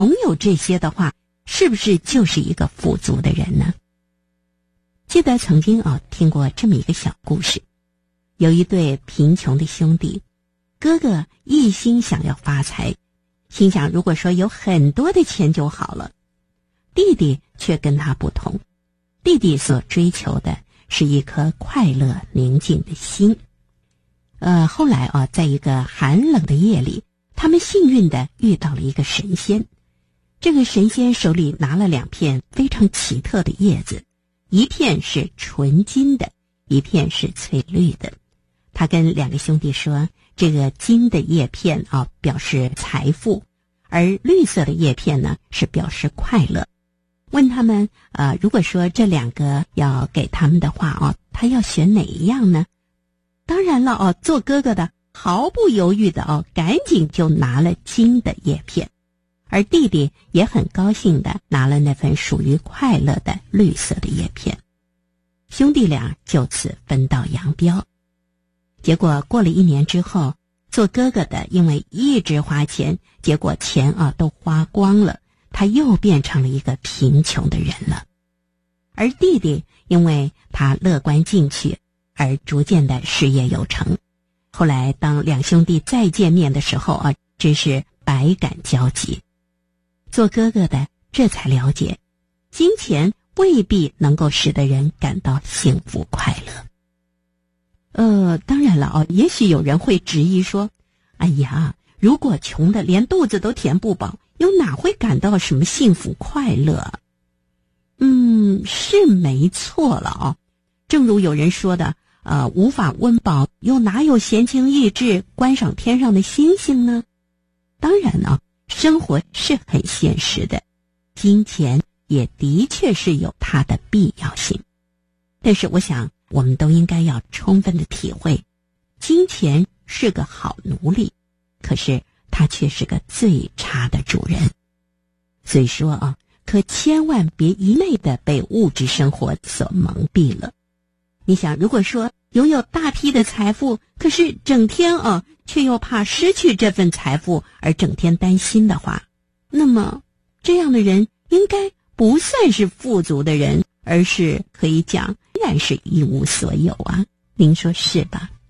拥有这些的话，是不是就是一个富足的人呢？记得曾经听过这么一个小故事，有一对贫穷的兄弟，哥哥一心想要发财，心想如果说有很多的钱就好了。弟弟却跟他不同，弟弟所追求的是一颗快乐宁静的心。后来在一个寒冷的夜里，他们幸运地遇到了一个神仙。这个神仙手里拿了2片非常奇特的叶子，一片是纯金的，一片是翠绿的。他跟2个兄弟说，这个金的叶片表示财富，而绿色的叶片呢是表示快乐。问他们如果说这2个要给他们的话他要选哪一样呢？当然了做哥哥的毫不犹豫的赶紧就拿了金的叶片，而弟弟也很高兴的拿了那份属于快乐的绿色的叶片。兄弟俩就此分道扬镳。结果过了1年之后，做哥哥的因为一直花钱，结果钱都花光了，他又变成了一个贫穷的人了。而弟弟因为他乐观进取，而逐渐的事业有成。后来当2兄弟再见面的时候真是百感交集。做哥哥的这才了解，金钱未必能够使得人感到幸福快乐。当然了也许有人会质疑说，哎呀，如果穷的连肚子都填不饱，又哪会感到什么幸福快乐？是没错了正如有人说的，无法温饱，又哪有闲情逸致观赏天上的星星呢？当然生活是很现实的，金钱也的确是有它的必要性。但是我想我们都应该要充分的体会，金钱是个好奴隶，可是它却是个最差的主人。所以说可千万别一昧的被物质生活所蒙蔽了。你想，如果说拥有大批的财富，可是整天却又怕失去这份财富而整天担心的话，那么这样的人应该不算是富足的人，而是可以讲依然是一无所有啊。您说是吧？